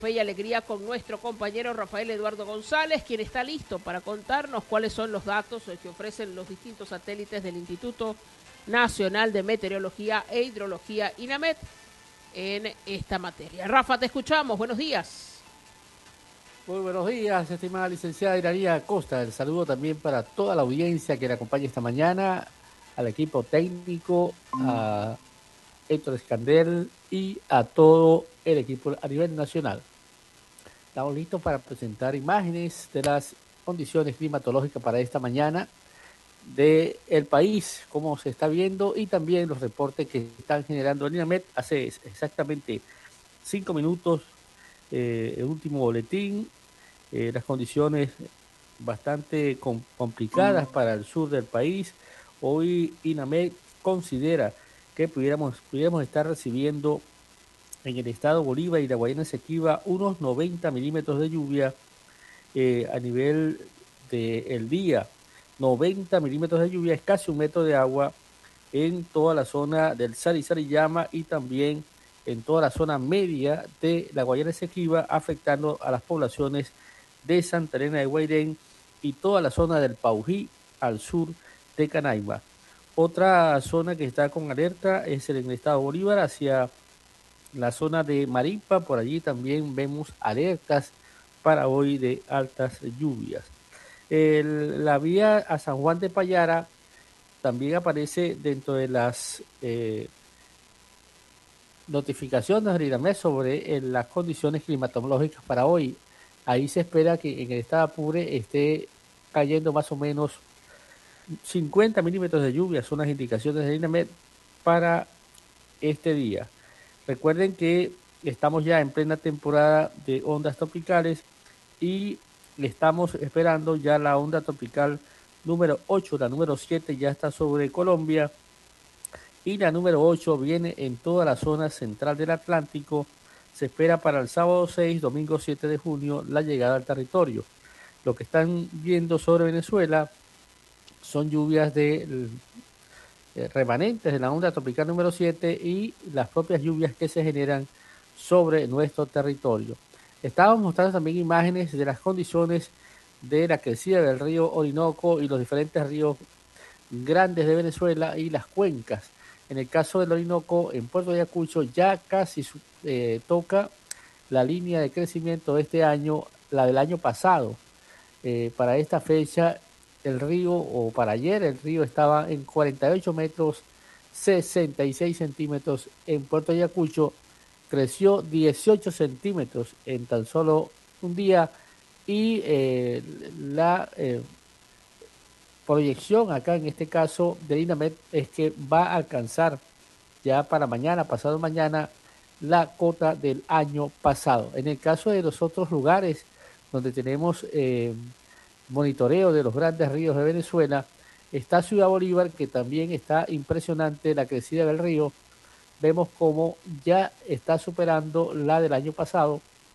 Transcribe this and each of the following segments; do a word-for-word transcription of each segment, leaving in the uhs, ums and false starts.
Fe y alegría con nuestro compañero Rafael Eduardo González, quien está listo para contarnos cuáles son los datos que ofrecen los distintos satélites del Instituto Nacional de Meteorología e Hidrología, INAMET, en esta materia. Rafa, te escuchamos. Buenos días. Muy buenos días, estimada licenciada Iranía Acosta. El saludo también para toda la audiencia que le acompaña esta mañana, al equipo técnico, a Héctor Escandel y a todo el equipo a nivel nacional. Estamos listos para presentar imágenes de las condiciones climatológicas para esta mañana del país, cómo se está viendo, y también los reportes que están generando el INAMET. Hace exactamente cinco minutos, eh, el último boletín, eh, las condiciones bastante com complicadas para el sur del país. Hoy INAMET considera que pudiéramos, pudiéramos estar recibiendo en el estado Bolívar y la Guayana Esequiba unos noventa milímetros de lluvia eh, a nivel del día. noventa milímetros de lluvia es casi un metro de agua en toda la zona del Sari Sariyama y también en toda la zona media de la Guayana Esequiba, afectando a las poblaciones de Santa Elena de Guairén y toda la zona del Paují al sur de Canaima. Otra zona que está con alerta es en el estado Bolívar hacia la zona de Maripa. Por allí también vemos alertas para hoy de altas lluvias. El, la vía a San Juan de Payara también aparece dentro de las eh, notificaciones del INAMET sobre eh, las condiciones climatológicas para hoy. Ahí se espera que en el estado Apure esté cayendo más o menos cincuenta milímetros de lluvia, son las indicaciones del INAMET para este día. Recuerden que estamos ya en plena temporada de ondas tropicales y estamos esperando ya la onda tropical número ocho, la número siete ya está sobre Colombia y la número ocho viene en toda la zona central del Atlántico. Se espera para el sábado seis, domingo siete de junio, la llegada al territorio. Lo que están viendo sobre Venezuela son lluvias de eh, remanentes de la onda tropical número siete y las propias lluvias que se generan sobre nuestro territorio. Estábamos mostrando también imágenes de las condiciones de la crecida del río Orinoco y los diferentes ríos grandes de Venezuela y las cuencas. En el caso del Orinoco, en Puerto Ayacucho, ya casi eh, toca la línea de crecimiento de este año, la del año pasado. Eh, para esta fecha, el río, o para ayer, el río estaba en cuarenta y ocho metros, sesenta y seis centímetros. En Puerto Ayacucho creció dieciocho centímetros en tan solo un día y eh, la eh, proyección acá en este caso de INAMET es que va a alcanzar ya para mañana, pasado mañana, la cota del año pasado. En el caso de los otros lugares donde tenemos eh, monitoreo de los grandes ríos de Venezuela, está Ciudad Bolívar, que también está impresionante la crecida del río. Vemos como ya está superando la del año pasado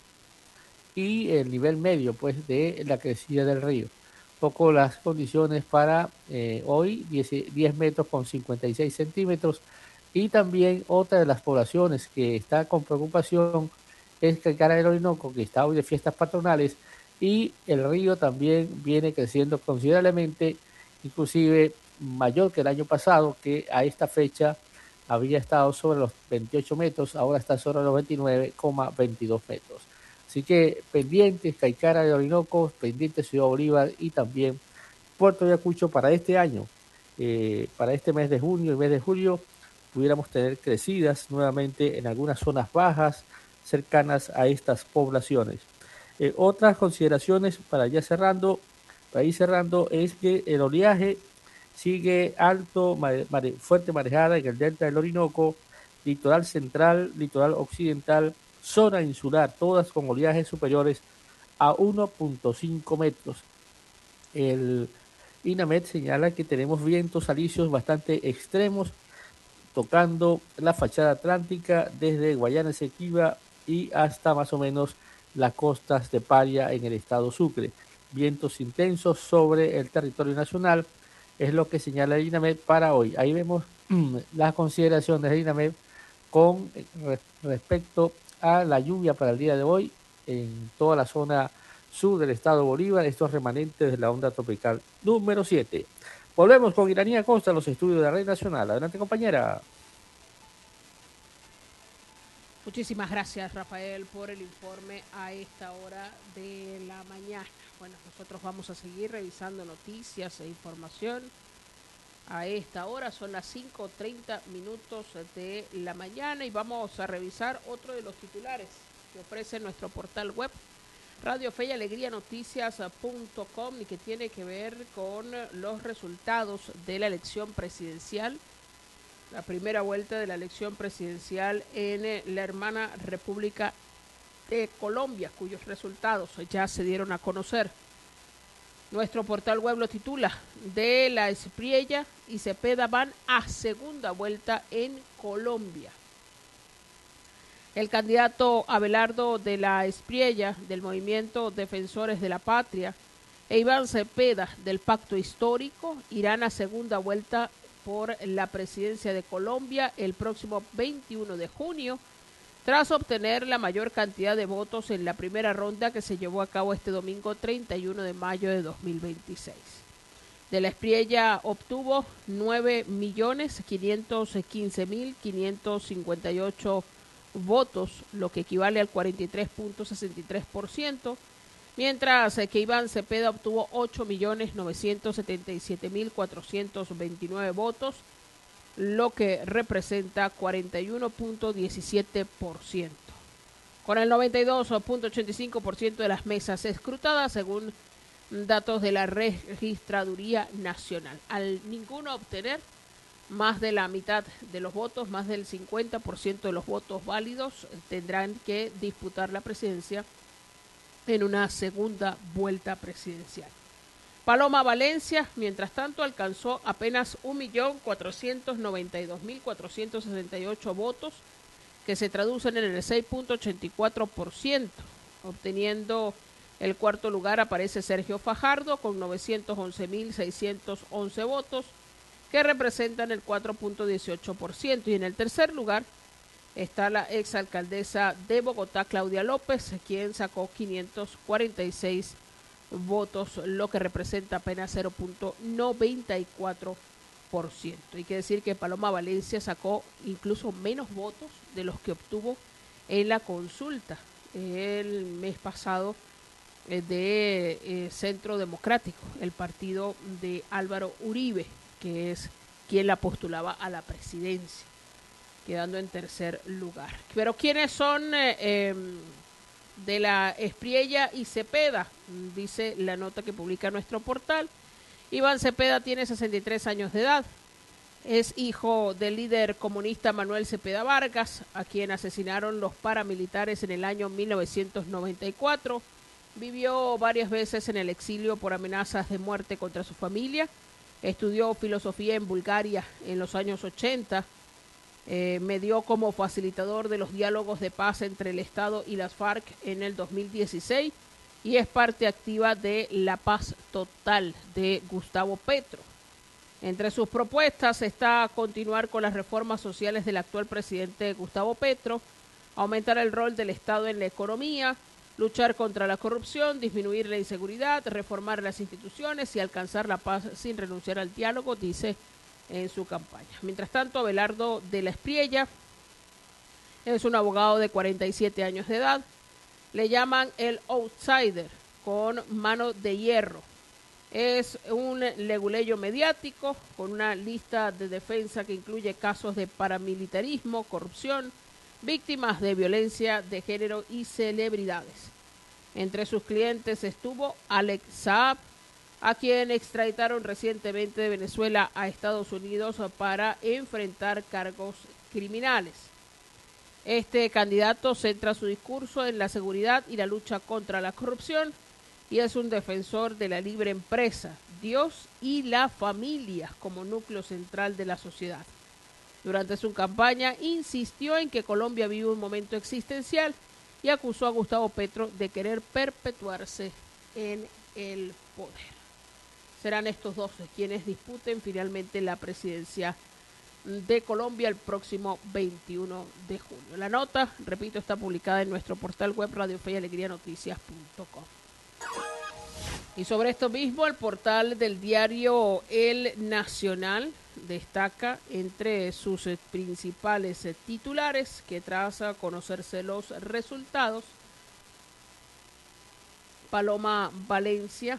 y el nivel medio pues de la crecida del río. Poco las condiciones para eh, hoy, diez, diez metros con cincuenta y seis centímetros. Y también otra de las poblaciones que está con preocupación es Caicara del Orinoco, que está hoy de fiestas patronales, y el río también viene creciendo considerablemente, inclusive mayor que el año pasado, que a esta fecha había estado sobre los veintiocho metros, ahora está sobre los veintinueve coma veintidós metros. Así que pendientes Caicara de Orinoco, pendientes Ciudad Bolívar y también Puerto Ayacucho para este año, eh, para este mes de junio y mes de julio, pudiéramos tener crecidas nuevamente en algunas zonas bajas cercanas a estas poblaciones. Eh, otras consideraciones para ya cerrando, para ir cerrando, es que el oleaje sigue alto, mare, mare, fuerte marejada en el delta del Orinoco, litoral central, litoral occidental, zona insular, todas con oleajes superiores a uno punto cinco metros. El INAMET señala que tenemos vientos alisios bastante extremos tocando la fachada atlántica desde Guayana Esequiba y hasta más o menos las costas de Paria en el estado Sucre. Vientos intensos sobre el territorio nacional es lo que señala el INAMET para hoy. Ahí vemos las consideraciones del INAMET con respecto a la lluvia para el día de hoy en toda la zona sur del estado Bolívar, estos remanentes de la onda tropical número siete. Volvemos con Iranía Costa, los estudios de la Red Nacional. Adelante, compañera. Muchísimas gracias, Rafael, por el informe a esta hora de la mañana. Bueno, nosotros vamos a seguir revisando noticias e información. A esta hora son las cinco treinta minutos de la mañana y vamos a revisar otro de los titulares que ofrece nuestro portal web Radio Fe y Alegría Noticias punto com y que tiene que ver con los resultados de la elección presidencial, la primera vuelta de la elección presidencial en la hermana República de Colombia, cuyos resultados ya se dieron a conocer. Nuestro portal web lo titula: De la Espriella y Cepeda van a segunda vuelta en Colombia. El candidato Abelardo de la Espriella, del Movimiento Defensores de la Patria, e Iván Cepeda, del Pacto Histórico, irán a segunda vuelta por la presidencia de Colombia el próximo veintiuno de junio, tras obtener la mayor cantidad de votos en la primera ronda que se llevó a cabo este domingo treinta y uno de mayo de dos mil veintiséis. De la Espriella obtuvo nueve millones quinientos quince mil quinientos cincuenta y ocho votos, lo que equivale al cuarenta y tres punto sesenta y tres por ciento, mientras que Iván Cepeda obtuvo ocho millones novecientos setenta y siete mil cuatrocientos veintinueve votos, lo que representa cuarenta y uno punto diecisiete por ciento. Con el noventa y dos punto ochenta y cinco por ciento de las mesas escrutadas, según datos de la Registraduría Nacional. Al ninguno obtener más de la mitad de los votos, más del cincuenta por ciento de los votos válidos, tendrán que disputar la presidencia en una segunda vuelta presidencial. Paloma Valencia, mientras tanto, alcanzó apenas un millón cuatrocientos noventa y dos mil cuatrocientos sesenta y ocho votos, que se traducen en el seis punto ochenta y cuatro por ciento. Obteniendo el cuarto lugar aparece Sergio Fajardo con novecientos once mil seiscientos once votos, que representan el cuatro punto dieciocho por ciento. Y en el tercer lugar está la exalcaldesa de Bogotá, Claudia López, quien sacó quinientos cuarenta y seis votos, lo que representa apenas cero punto noventa y cuatro por ciento. Hay que decir que Paloma Valencia sacó incluso menos votos de los que obtuvo en la consulta el mes pasado de eh, Centro Democrático, el partido de Álvaro Uribe, que es quien la postulaba a la presidencia, quedando en tercer lugar. Pero ¿quiénes son eh, eh, de la Espriella y Cepeda? Dice la nota que publica nuestro portal. Iván Cepeda tiene sesenta y tres años de edad. Es hijo del líder comunista Manuel Cepeda Vargas, a quien asesinaron los paramilitares en el año mil novecientos noventa y cuatro. Vivió varias veces en el exilio por amenazas de muerte contra su familia. Estudió filosofía en Bulgaria en los años ochenta. Eh, medió como facilitador de los diálogos de paz entre el Estado y las FARC en el dos mil dieciséis y es parte activa de La Paz Total de Gustavo Petro. Entre sus propuestas está continuar con las reformas sociales del actual presidente Gustavo Petro, aumentar el rol del Estado en la economía, luchar contra la corrupción, disminuir la inseguridad, reformar las instituciones y alcanzar la paz sin renunciar al diálogo, dice en su campaña. Mientras tanto, Abelardo de la Espriella es un abogado de cuarenta y siete años de edad. Le llaman el outsider, con mano de hierro. Es un leguleyo mediático con una lista de defensa que incluye casos de paramilitarismo, corrupción, víctimas de violencia de género y celebridades. Entre sus clientes estuvo Alex Saab, a quien extraditaron recientemente de Venezuela a Estados Unidos para enfrentar cargos criminales. Este candidato centra su discurso en la seguridad y la lucha contra la corrupción y es un defensor de la libre empresa, Dios y la familia como núcleo central de la sociedad. Durante su campaña insistió en que Colombia vive un momento existencial y acusó a Gustavo Petro de querer perpetuarse en el poder. Serán estos dos quienes disputen finalmente la presidencia de Colombia el próximo veintiuno de junio. La nota, repito, está publicada en nuestro portal web Radio Fe y Alegría Noticias punto com. Y sobre esto mismo, el portal del diario El Nacional destaca entre sus principales titulares que tras conocerse los resultados, Paloma Valencia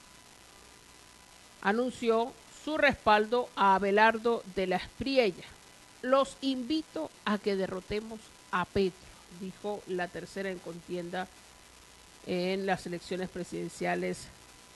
anunció su respaldo a Abelardo de la Espriella. Los invito a que derrotemos a Petro, dijo la tercera en contienda en las elecciones presidenciales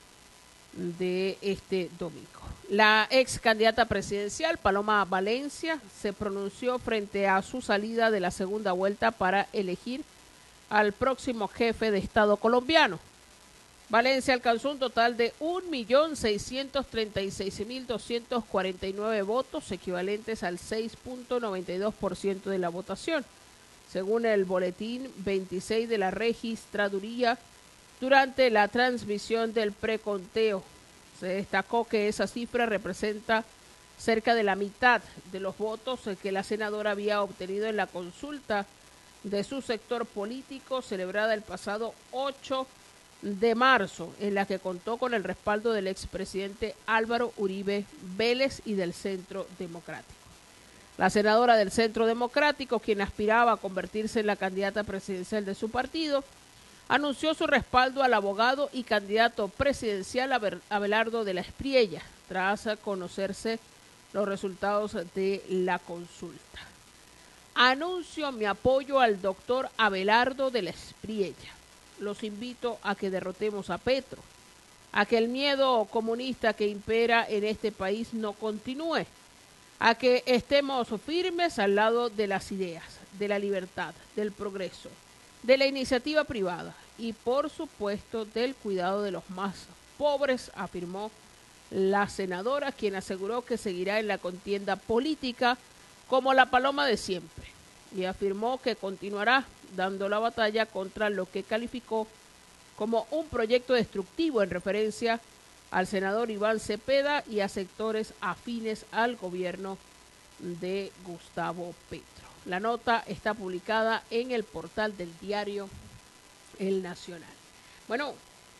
de este domingo. La ex candidata presidencial, Paloma Valencia, se pronunció frente a su salida de la segunda vuelta para elegir al próximo jefe de Estado colombiano. Valencia alcanzó un total de un millón seiscientos treinta y seis mil doscientos cuarenta y nueve votos, equivalentes al seis punto noventa y dos por ciento de la votación, según el boletín veintiséis de la registraduría. Durante la transmisión del preconteo, se destacó que esa cifra representa cerca de la mitad de los votos que la senadora había obtenido en la consulta de su sector político celebrada el pasado ocho de marzo, en la que contó con el respaldo del expresidente Álvaro Uribe Vélez y del Centro Democrático. La senadora del Centro Democrático, quien aspiraba a convertirse en la candidata presidencial de su partido, anunció su respaldo al abogado y candidato presidencial Abelardo de la Espriella, tras conocerse los resultados de la consulta. Anuncio mi apoyo al doctor Abelardo de la Espriella. Los invito a que derrotemos a Petro, a que el miedo comunista que impera en este país no continúe, a que estemos firmes al lado de las ideas, de la libertad, del progreso, de la iniciativa privada y, por supuesto, del cuidado de los más pobres, afirmó la senadora, quien aseguró que seguirá en la contienda política como la paloma de siempre, y afirmó que continuará dando la batalla contra lo que calificó como un proyecto destructivo en referencia al senador Iván Cepeda y a sectores afines al gobierno de Gustavo Petro. La nota está publicada en el portal del diario El Nacional. Bueno,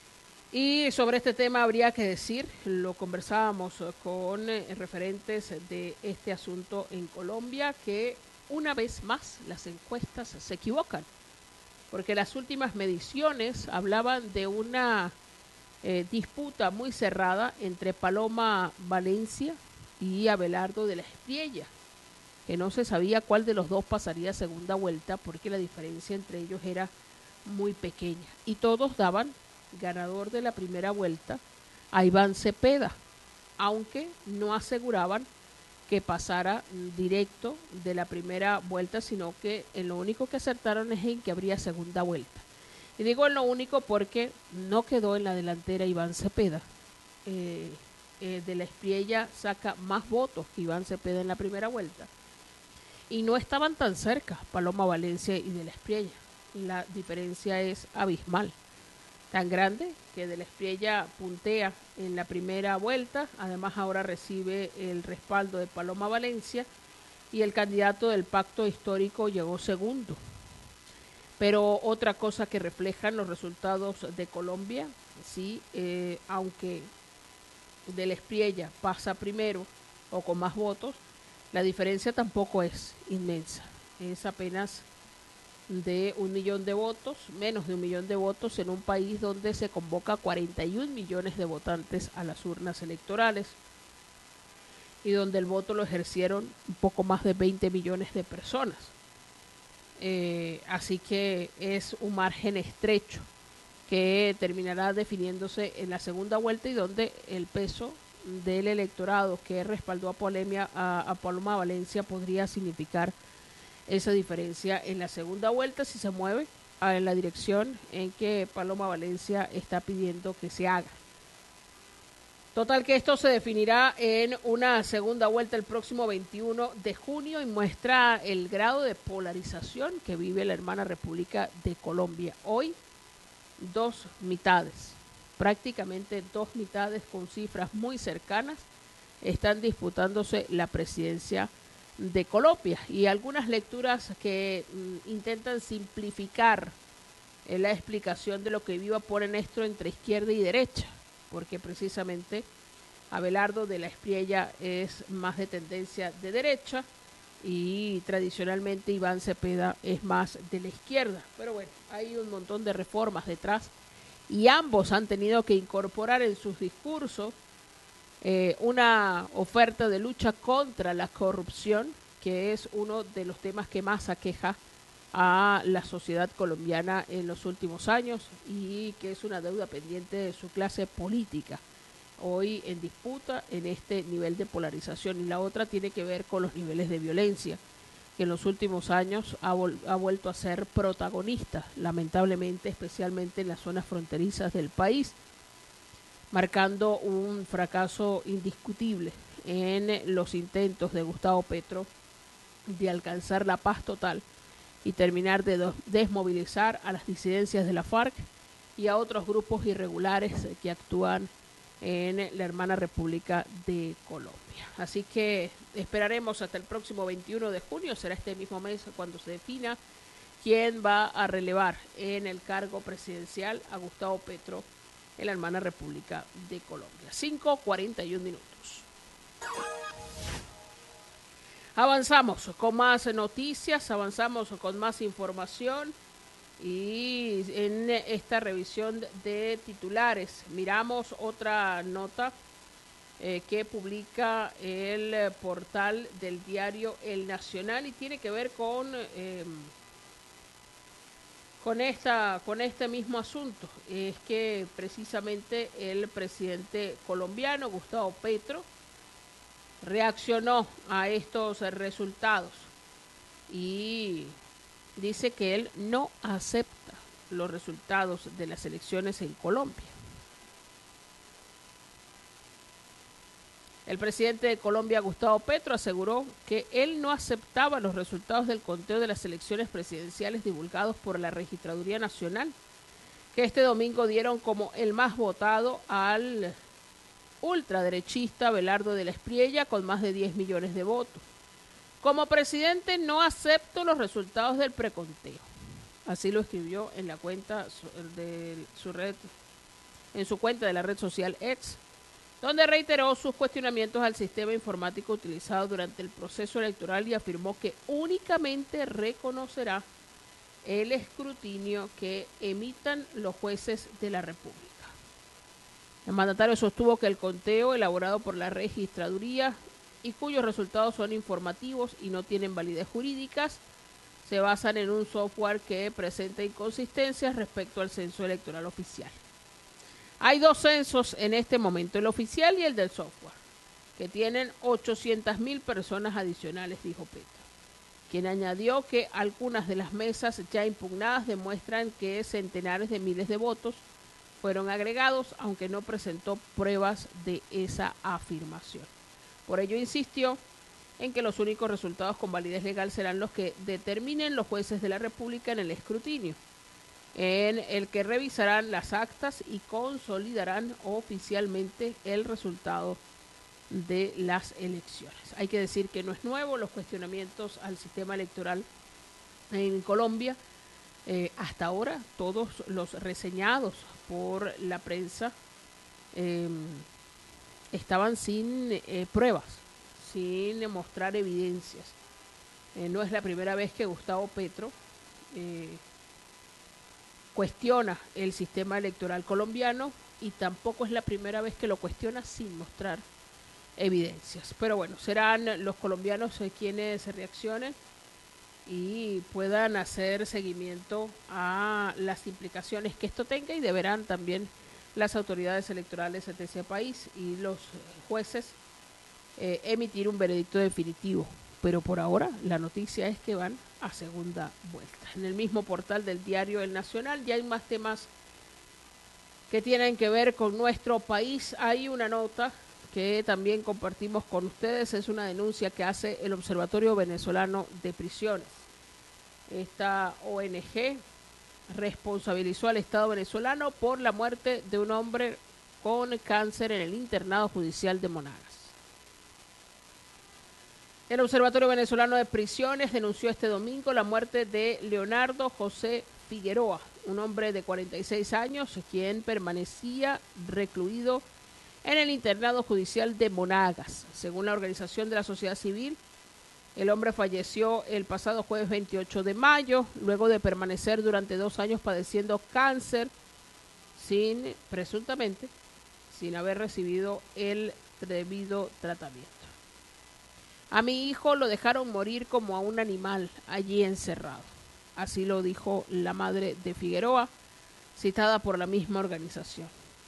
y sobre este tema habría que decir, lo conversábamos con eh, referentes de este asunto en Colombia, que una vez más las encuestas se equivocan, porque las últimas mediciones hablaban de una eh, disputa muy cerrada entre Paloma Valencia y Abelardo de la Espriella, que no se sabía cuál de los dos pasaría a segunda vuelta porque la diferencia entre ellos era muy pequeña. Y todos daban ganador de la primera vuelta a Iván Cepeda, aunque no aseguraban que pasara directo de la primera vuelta, sino que en lo único que acertaron es en que habría segunda vuelta. Y digo en lo único porque no quedó en la delantera Iván Cepeda. Eh, eh, de la Espriella saca más votos que Iván Cepeda en la primera vuelta. Y no estaban tan cerca Paloma Valencia y de la Espriella. La diferencia es abismal, tan grande que de la Espriella puntea en la primera vuelta. Además ahora recibe el respaldo de Paloma Valencia y el candidato del pacto histórico llegó segundo. Pero otra cosa que reflejan los resultados de Colombia, sí, eh, aunque de la Espriella pasa primero o con más votos, la diferencia tampoco es inmensa, es apenas de un millón de votos, menos de un millón de votos en un país donde se convoca cuarenta y un millones de votantes a las urnas electorales y donde el voto lo ejercieron un poco más de veinte millones de personas. Eh, así que es un margen estrecho que terminará definiéndose en la segunda vuelta y donde el peso del electorado que respaldó a, Polemia, a, a Paloma Valencia podría significar esa diferencia en la segunda vuelta si se mueve en la dirección en que Paloma Valencia está pidiendo que se haga. Total que esto se definirá en una segunda vuelta el próximo veintiuno de junio y muestra el grado de polarización que vive la hermana República de Colombia. Hoy, dos mitades, prácticamente dos mitades con cifras muy cercanas, están disputándose la presidencia de Colombia, y algunas lecturas que mm, intentan simplificar eh, la explicación de lo que Viva ponen esto entre izquierda y derecha, porque precisamente Abelardo de la Espriella es más de tendencia de derecha y tradicionalmente Iván Cepeda es más de la izquierda. Pero bueno, hay un montón de reformas detrás y ambos han tenido que incorporar en sus discursos eh, una oferta de lucha contra la corrupción, que es uno de los temas que más aqueja a la sociedad colombiana en los últimos años y que es una deuda pendiente de su clase política, hoy en disputa en este nivel de polarización. Y la otra tiene que ver con los niveles de violencia, que en los últimos años ha, ha vuelto a ser protagonista, lamentablemente, especialmente en las zonas fronterizas del país, marcando un fracaso indiscutible en los intentos de Gustavo Petro de alcanzar la paz total y terminar de desmovilizar a las disidencias de la FARC y a otros grupos irregulares que actúan en la hermana República de Colombia. Así que esperaremos hasta el próximo veintiuno de junio, será este mismo mes cuando se defina quién va a relevar en el cargo presidencial a Gustavo Petro en la hermana República de Colombia. cinco cuarenta y un minutos. Avanzamos con más noticias, avanzamos con más información y en esta revisión de titulares miramos otra nota eh, que publica el portal del diario El Nacional y tiene que ver con eh, con esta con este mismo asunto. Es que precisamente el presidente colombiano Gustavo Petro reaccionó a estos resultados y dice que él no acepta los resultados de las elecciones en Colombia. El presidente de Colombia, Gustavo Petro, aseguró que él no aceptaba los resultados del conteo de las elecciones presidenciales divulgados por la Registraduría Nacional, que este domingo dieron como el más votado al ultraderechista Abelardo de la Espriella con más de diez millones de votos. Como presidente no acepto los resultados del preconteo. Así lo escribió en la cuenta de su red, en su cuenta de la red social X, donde reiteró sus cuestionamientos al sistema informático utilizado durante el proceso electoral y afirmó que únicamente reconocerá el escrutinio que emitan los jueces de la República. El mandatario sostuvo que el conteo elaborado por la registraduría y cuyos resultados son informativos y no tienen validez jurídicas, se basan en un software que presenta inconsistencias respecto al censo electoral oficial. Hay dos censos en este momento, el oficial y el del software, que tienen ochocientas mil personas adicionales, dijo Petro, quien añadió que algunas de las mesas ya impugnadas demuestran que centenares de miles de votos fueron agregados, aunque no presentó pruebas de esa afirmación. Por ello insistió en que los únicos resultados con validez legal serán los que determinen los jueces de la República en el escrutinio, en el que revisarán las actas y consolidarán oficialmente el resultado de las elecciones. Hay que decir que no es nuevo los cuestionamientos al sistema electoral en Colombia. Eh, hasta ahora todos los reseñados por la prensa eh, estaban sin eh, pruebas, sin mostrar evidencias. Eh, no es la primera vez que Gustavo Petro eh, cuestiona el sistema electoral colombiano y tampoco es la primera vez que lo cuestiona sin mostrar evidencias. Pero bueno, serán los colombianos eh, quienes reaccionen y puedan hacer seguimiento a las implicaciones que esto tenga y deberán también las autoridades electorales de ese país y los jueces eh, emitir un veredicto definitivo. Pero por ahora la noticia es que van a segunda vuelta. En el mismo portal del diario El Nacional ya hay más temas que tienen que ver con nuestro país. Hay una nota que también compartimos con ustedes, es una denuncia que hace el Observatorio Venezolano de Prisiones. Esta O N G responsabilizó al Estado venezolano por la muerte de un hombre con cáncer en el internado judicial de Monagas. El Observatorio Venezolano de Prisiones denunció este domingo la muerte de Leonardo José Figueroa, un hombre de cuarenta y seis años, quien permanecía recluido en el internado judicial de Monagas. Según la organización de la sociedad civil, el hombre falleció el pasado jueves veintiocho de mayo, luego de permanecer durante dos años padeciendo cáncer, sin, presuntamente, sin haber recibido el debido tratamiento. A mi hijo lo dejaron morir como a un animal allí encerrado. Así lo dijo la madre de Figueroa, citada por la misma organización.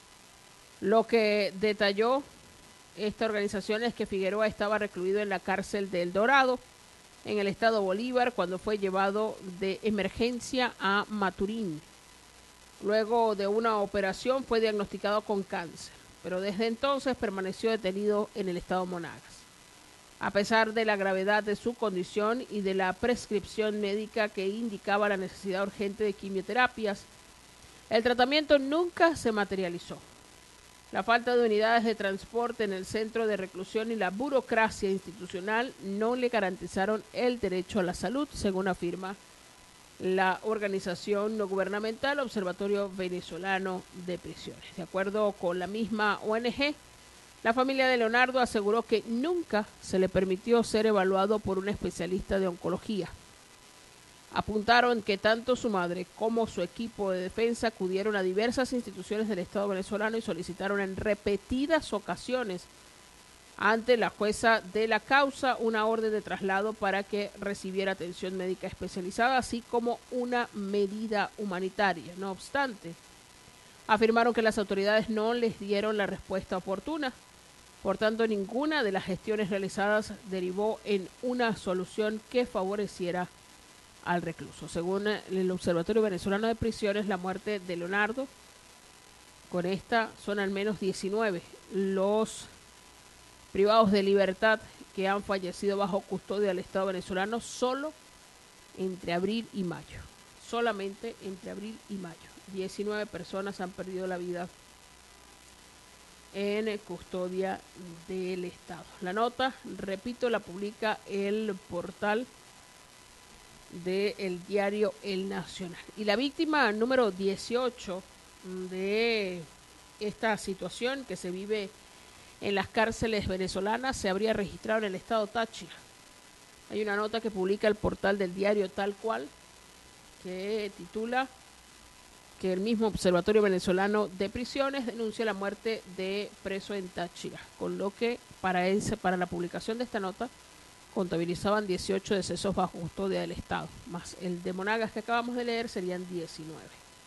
Lo que detalló esta organización es que Figueroa estaba recluido en la cárcel de El Dorado, en el estado Bolívar, cuando fue llevado de emergencia a Maturín. Luego de una operación fue diagnosticado con cáncer, pero desde entonces permaneció detenido en el estado Monagas. A pesar de la gravedad de su condición y de la prescripción médica que indicaba la necesidad urgente de quimioterapias, el tratamiento nunca se materializó. La falta de unidades de transporte en el centro de reclusión y la burocracia institucional no le garantizaron el derecho a la salud, según afirma la organización no gubernamental Observatorio Venezolano de Prisiones. De acuerdo con la misma O N G, la familia de Leonardo aseguró que nunca se le permitió ser evaluado por un especialista de oncología. Apuntaron que tanto su madre como su equipo de defensa acudieron a diversas instituciones del Estado venezolano y solicitaron en repetidas ocasiones ante la jueza de la causa una orden de traslado para que recibiera atención médica especializada, así como una medida humanitaria. No obstante, afirmaron que las autoridades no les dieron la respuesta oportuna. Por tanto, ninguna de las gestiones realizadas derivó en una solución que favoreciera al recluso. Según el Observatorio Venezolano de Prisiones, la muerte de Leonardo, con esta son al menos diecinueve los privados de libertad que han fallecido bajo custodia del Estado venezolano solo entre abril y mayo. Solamente entre abril y mayo. diecinueve personas han perdido la vida en custodia del Estado. La nota, repito, la publica el portal del diario El Nacional. Y la víctima número dieciocho de esta situación que se vive en las cárceles venezolanas se habría registrado en el estado Táchira. Hay una nota que publica el portal del diario Tal Cual que titula que el mismo Observatorio Venezolano de Prisiones denuncia la muerte de preso en Táchira, con lo que para, ese, para la publicación de esta nota contabilizaban dieciocho decesos bajo custodia del Estado, más el de Monagas que acabamos de leer serían diecinueve.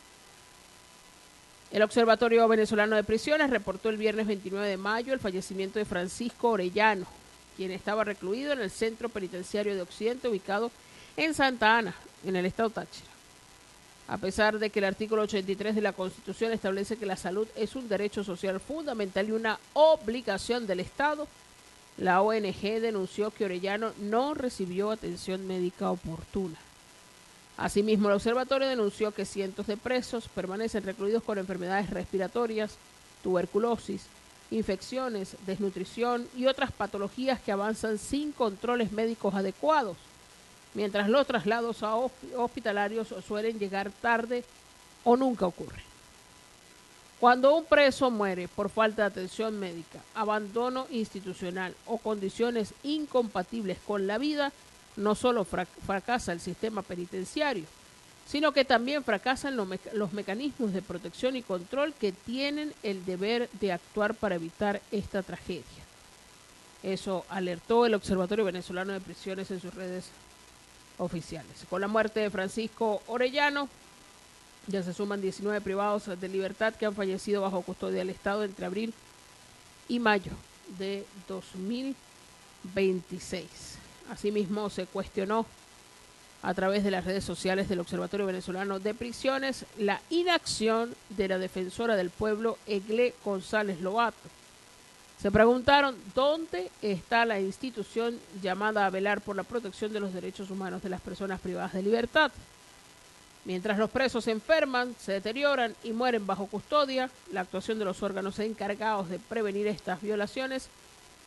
El Observatorio Venezolano de Prisiones reportó el viernes veintinueve de mayo el fallecimiento de Francisco Orellano, quien estaba recluido en el Centro Penitenciario de Occidente ubicado en Santa Ana, en el estado Táchira. A pesar de que el artículo ochenta y tres de la Constitución establece que la salud es un derecho social fundamental y una obligación del Estado, la O N G denunció que Orellano no recibió atención médica oportuna. Asimismo, el observatorio denunció que cientos de presos permanecen recluidos con enfermedades respiratorias, tuberculosis, infecciones, desnutrición y otras patologías que avanzan sin controles médicos adecuados, mientras los traslados a hospitalarios suelen llegar tarde o nunca ocurren. Cuando un preso muere por falta de atención médica, abandono institucional o condiciones incompatibles con la vida, no solo fracasa el sistema penitenciario, sino que también fracasan los, meca- los mecanismos de protección y control que tienen el deber de actuar para evitar esta tragedia. Eso alertó el Observatorio Venezolano de Prisiones en sus redes oficiales. Con la muerte de Francisco Orellano, ya se suman diecinueve privados de libertad que han fallecido bajo custodia del Estado entre abril y mayo de dos mil veintiséis. Asimismo, se cuestionó a través de las redes sociales del Observatorio Venezolano de Prisiones la inacción de la defensora del pueblo, Egle González Lobato. Se preguntaron dónde está la institución llamada a velar por la protección de los derechos humanos de las personas privadas de libertad. Mientras los presos se enferman, se deterioran y mueren bajo custodia, la actuación de los órganos encargados de prevenir estas violaciones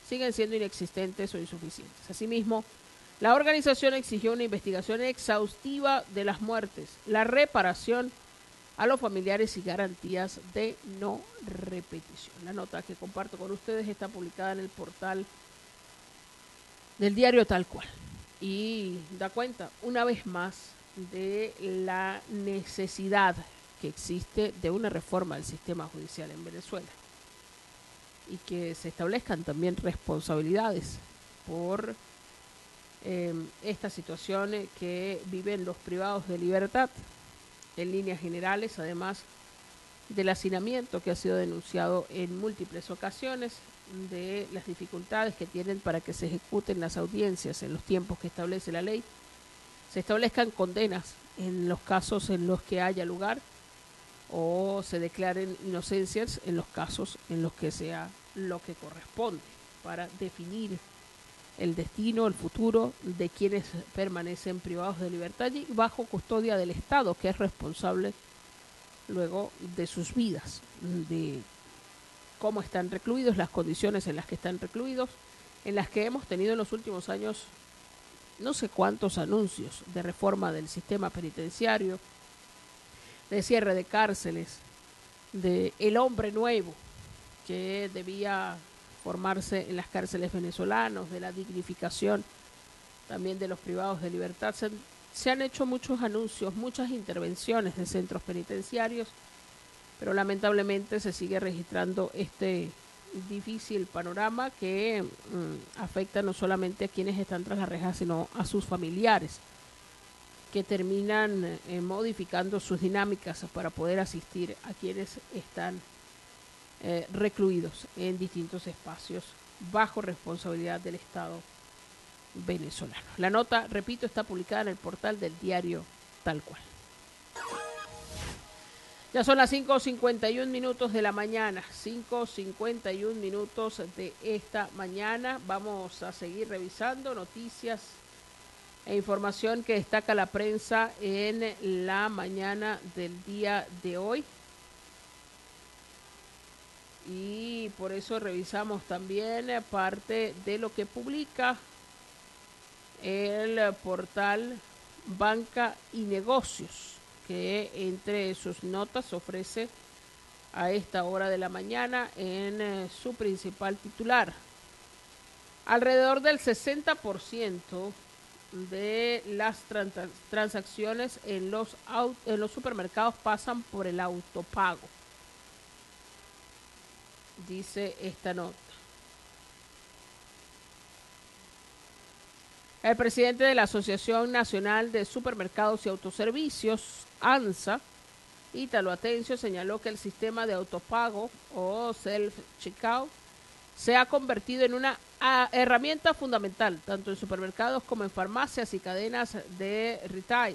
siguen siendo inexistentes o insuficientes. Asimismo, la organización exigió una investigación exhaustiva de las muertes, la reparación a los familiares y garantías de no repetición. La nota que comparto con ustedes está publicada en el portal del diario Tal Cual y da cuenta una vez más de la necesidad que existe de una reforma del sistema judicial en Venezuela y que se establezcan también responsabilidades por eh, esta situación que viven los privados de libertad en líneas generales, además del hacinamiento que ha sido denunciado en múltiples ocasiones, de las dificultades que tienen para que se ejecuten las audiencias en los tiempos que establece la ley, se establezcan condenas en los casos en los que haya lugar o se declaren inocencias en los casos en los que sea lo que corresponde para definir el destino, el futuro de quienes permanecen privados de libertad y bajo custodia del Estado, que es responsable luego de sus vidas, de cómo están recluidos, las condiciones en las que están recluidos, en las que hemos tenido en los últimos años no sé cuántos anuncios de reforma del sistema penitenciario, de cierre de cárceles, de el hombre nuevo que debía formarse en las cárceles venezolanas, de la dignificación también de los privados de libertad. Se, se han hecho muchos anuncios, muchas intervenciones de centros penitenciarios, pero lamentablemente se sigue registrando este difícil panorama que mmm, afecta no solamente a quienes están tras las rejas, sino a sus familiares, que terminan eh, modificando sus dinámicas para poder asistir a quienes están eh, recluidos en distintos espacios bajo responsabilidad del Estado venezolano. La nota, repito, está publicada en el portal del diario Tal Cual. Ya son las cinco cincuenta y un minutos de la mañana, cinco cincuenta y un minutos de esta mañana. Vamos a seguir revisando noticias e información que destaca la prensa en la mañana del día de hoy. Y por eso revisamos también parte de lo que publica el portal Banca y Negocios, que entre sus notas ofrece a esta hora de la mañana en eh, su principal titular. Alrededor del sesenta por ciento de las trans transacciones en los, en los supermercados pasan por el autopago, dice esta nota. El presidente de la Asociación Nacional de Supermercados y Autoservicios, ANSA, Ítalo Atencio, señaló que el sistema de autopago o self-checkout se ha convertido en una a, herramienta fundamental, tanto en supermercados como en farmacias y cadenas de retail.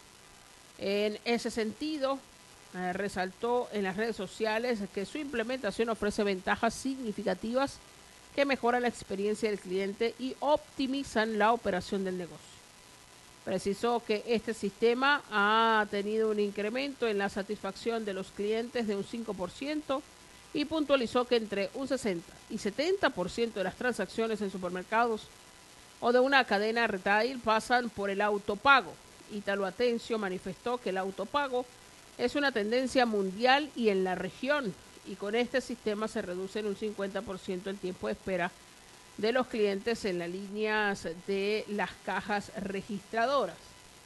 En ese sentido, eh, resaltó en las redes sociales que su implementación ofrece ventajas significativas que mejoran la experiencia del cliente y optimizan la operación del negocio. Precisó que este sistema ha tenido un incremento en la satisfacción de los clientes de un cinco por ciento y puntualizó que entre un sesenta y setenta por ciento de las transacciones en supermercados o de una cadena retail pasan por el autopago. Ítalo Atencio manifestó que el autopago es una tendencia mundial y en la región, y con este sistema se reduce en un cincuenta por ciento el tiempo de espera de los clientes en las líneas de las cajas registradoras.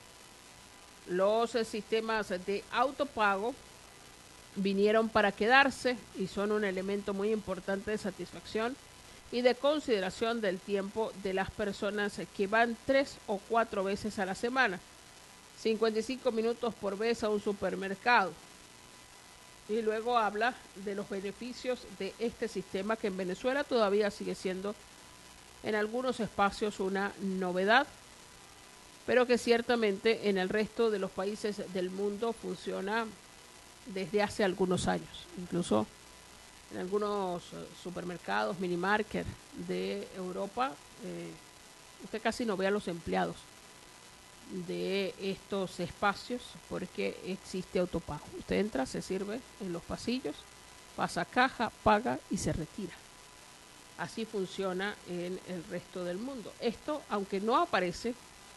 Los sistemas de autopago vinieron para quedarse y son un elemento muy importante de satisfacción y de consideración del tiempo de las personas que van tres o cuatro veces a la semana, cincuenta y cinco minutos por vez a un supermercado. Y luego habla de los beneficios de este sistema que en Venezuela todavía sigue siendo en algunos espacios una novedad, pero que ciertamente en el resto de los países del mundo funciona desde hace algunos años. Incluso en algunos supermercados, minimarket de Europa, eh, usted casi no ve a los empleados de estos espacios porque existe autopago. Usted entra, se sirve en los pasillos, pasa caja, paga y se retira. Así funciona en el resto del mundo. Esto, aunque no aparece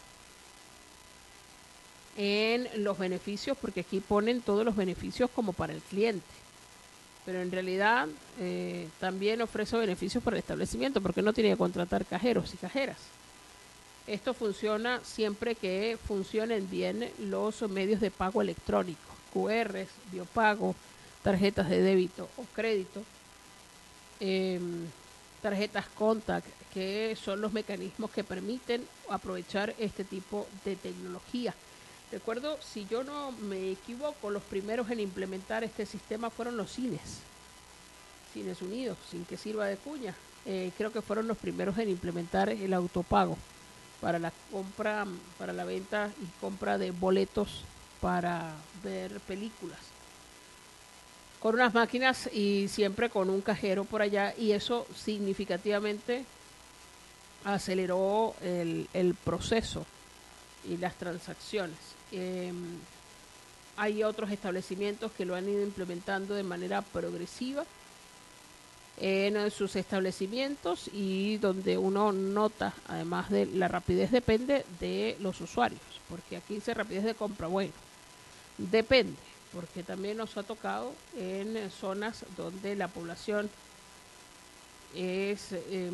en los beneficios, porque aquí ponen todos los beneficios como para el cliente, pero en realidad eh, también ofrece beneficios para el establecimiento, porque no tiene que contratar cajeros y cajeras. Esto funciona siempre que funcionen bien los medios de pago electrónico, cu erres, biopago, tarjetas de débito o crédito, eh, tarjetas Contact, que son los mecanismos que permiten aprovechar este tipo de tecnología. Recuerdo, si yo no me equivoco, los primeros en implementar este sistema fueron los cines, Cines Unidos, sin que sirva de cuña. Eh, creo que fueron los primeros en implementar el autopago para la compra, para la venta y compra de boletos para ver películas, con unas máquinas y siempre con un cajero por allá, y eso significativamente aceleró el, el proceso y las transacciones. Eh, hay otros establecimientos que lo han ido implementando de manera progresiva en sus establecimientos, y donde uno nota, además de la rapidez, depende de los usuarios, porque aquí dice rapidez de compra. Bueno, depende, porque también nos ha tocado en zonas donde la población es eh,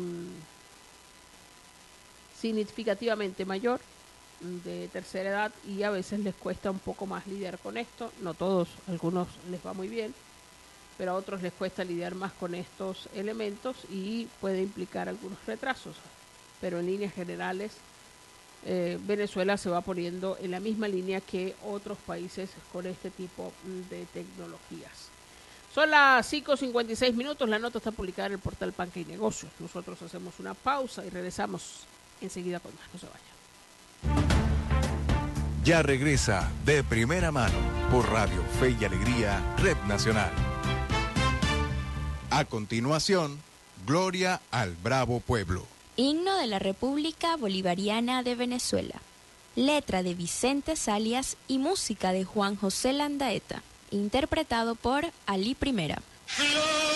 significativamente mayor, de tercera edad, y a veces les cuesta un poco más lidiar con esto. No todos, algunos les va muy bien, pero a otros les cuesta lidiar más con estos elementos y puede implicar algunos retrasos. Pero en líneas generales, eh, Venezuela se va poniendo en la misma línea que otros países con este tipo de tecnologías. Son las cinco cincuenta y seis minutos, la nota está publicada en el portal Panca y Negocios. Nosotros hacemos una pausa y regresamos enseguida con más. No se vayan. Ya regresa De Primera Mano por Radio Fe y Alegría, Red Nacional. A continuación, Gloria al Bravo Pueblo. Himno de la República Bolivariana de Venezuela. Letra de Vicente Salias y música de Juan José Landaeta. Interpretado por Ali Primera. Gloria